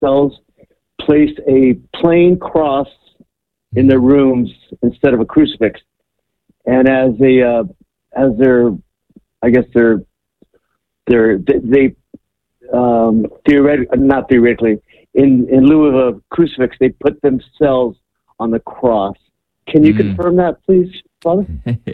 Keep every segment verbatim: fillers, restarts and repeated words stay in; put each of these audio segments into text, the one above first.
cells placed a plain cross in their rooms instead of a crucifix. And as they, uh, as they're, I guess they're, they're, they, um, theoretically, not theoretically, in, in lieu of a crucifix, they put themselves on the cross. Can you mm. confirm that, please, Father?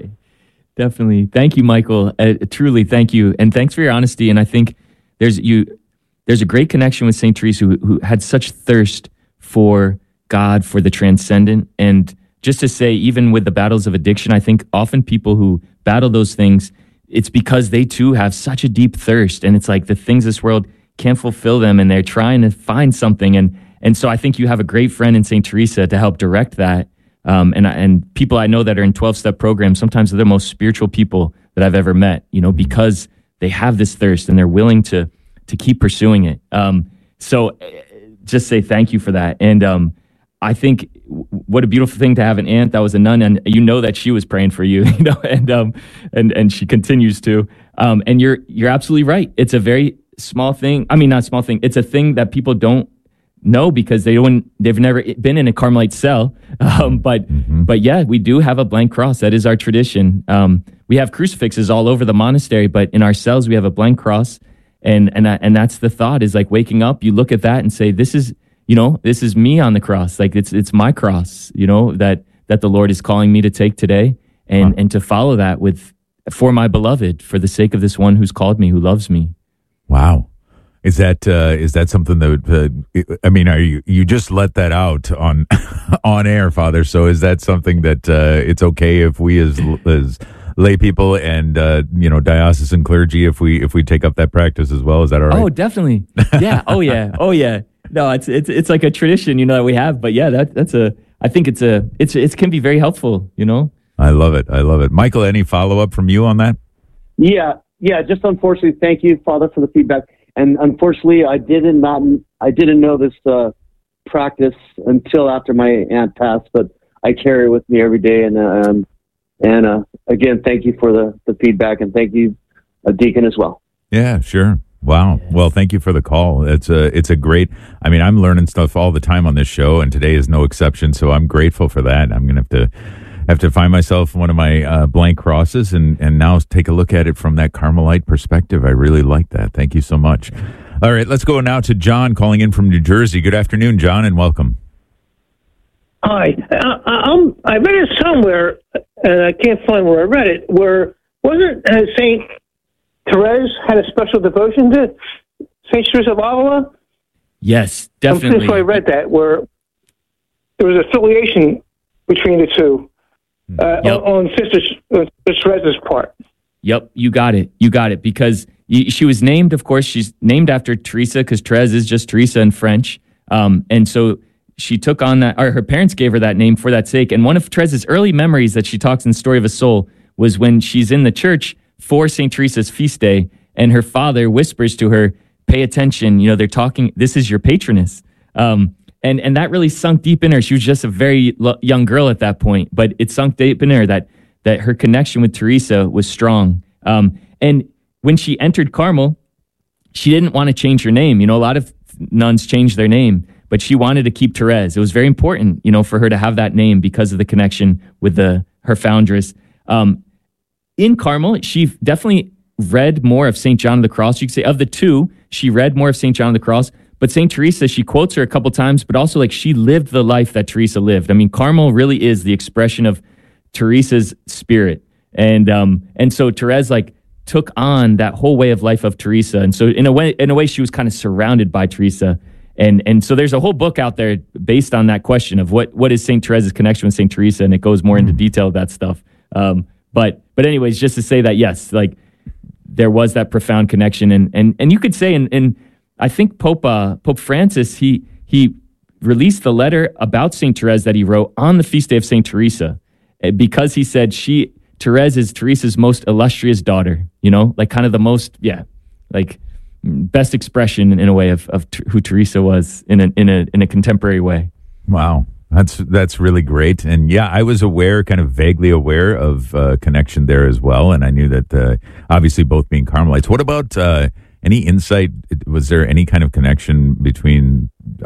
Definitely. Thank you, Michael. Uh, truly, thank you. And thanks for your honesty. And I think there's you, there's a great connection with Saint Teresa who, who had such thirst for God, for the transcendent. And just to say, even with the battles of addiction, I think often people who battle those things, it's because they too have such a deep thirst. And it's like the things this world can't fulfill them, and they're trying to find something. And and so I think you have a great friend in Saint Teresa to help direct that. Um, and and people I know that are in twelve-step programs, sometimes they're the most spiritual people that I've ever met, you know, because they have this thirst and they're willing to to keep pursuing it. Um, so just say thank you for that. And um, I think what a beautiful thing to have an aunt that was a nun, and you know that she was praying for you, you know, and um, and and she continues to. Um, and you're you're absolutely right. It's a very small thing. I mean, not small thing. It's a thing that people don't know because they don't. They've never been in a Carmelite cell. Um, but mm-hmm. but yeah, we do have a blank cross. That is our tradition. Um, we have crucifixes all over the monastery, but in our cells we have a blank cross. And and and that's the thought, is like waking up, you look at that and say, this is, you know, this is me on the cross. Like it's it's my cross, you know, that that the Lord is calling me to take today, and, wow. and to follow that with, for my beloved, for the sake of this one who's called me, who loves me. Wow. Is that uh, is that something that, uh, I mean, are you, you just let that out on on air, Father, so is that something that uh, it's okay if we as as lay people and uh, you know, diocesan clergy, if we if we take up that practice as well? Is that all right? Oh, definitely. Yeah. Oh, yeah. Oh, yeah. No, it's it's it's like a tradition, you know, that we have. But yeah, that that's a. I think it's a. It's it can be very helpful, you know. I love it. I love it, Michael. Any follow up from you on that? Yeah, yeah. Just unfortunately, thank you, Father, for the feedback. And unfortunately, I didn't not. I didn't know this uh, practice until after my aunt passed. But I carry it with me every day, and um, and uh, again, thank you for the, the feedback, and thank you, uh, Deacon, as well. Yeah, sure. Wow. Yes. Well, thank you for the call. It's a it's a great. I mean, I'm learning stuff all the time on this show, and today is no exception. So I'm grateful for that. I'm gonna have to have to find myself one of my uh, blank crosses, and and now take a look at it from that Carmelite perspective. I really like that. Thank you so much. All right, let's go now to John calling in from New Jersey. Good afternoon, John, and welcome. Hi. Uh, I'm, I read it somewhere, and I can't find where I read it, where wasn't uh, Saint Therese had a special devotion to Saint Teresa of Avila? Yes, definitely. I'm pretty sure I read that, where there was affiliation between the two uh, yep. on, on Sister, uh, Sister Therese's part. Yep, you got it. You got it. Because she was named, of course, she's named after Teresa, because Therese is just Teresa in French. Um, and so she took on that, or her parents gave her that name for that sake. And one of Therese's early memories that she talks in Story of a Soul was when she's in the church for Saint Teresa's feast day, and her father whispers to her, pay attention, you know, they're talking, this is your patroness. Um, and, and that really sunk deep in her. She was just a very lo- young girl at that point, but it sunk deep in her that, that her connection with Teresa was strong. Um, and when she entered Carmel, she didn't want to change her name. You know, a lot of nuns changed their name, but she wanted to keep Therese. It was very important, you know, for her to have that name because of the connection with the her foundress. Um, in Carmel, she definitely read more of Saint John of the Cross. You could say of the two, she read more of Saint John of the Cross, but Saint Teresa, she quotes her a couple times, but also like she lived the life that Teresa lived. I mean, Carmel really is the expression of Teresa's spirit. And um, and so Therese like took on that whole way of life of Teresa. And so in a way, in a way, she was kind of surrounded by Teresa. And and so there's a whole book out there based on that question of what what is Saint Teresa's connection with Saint Teresa, and it goes more into detail of that stuff. Um, but but anyways, just to say that yes, like there was that profound connection, and and and you could say, and and I think Pope uh, Pope Francis he he released the letter about Saint Therese that he wrote on the feast day of Saint Teresa, because he said she Therese is Teresa's most illustrious daughter. You know, like kind of the most yeah, like. best expression in a way of, of t- who Teresa was in a in a in a contemporary way. Wow, that's that's really great. And yeah, I was aware, kind of vaguely aware of uh, connection there as well, and I knew that uh, obviously both being Carmelites. What about uh, any insight? Was there any kind of connection between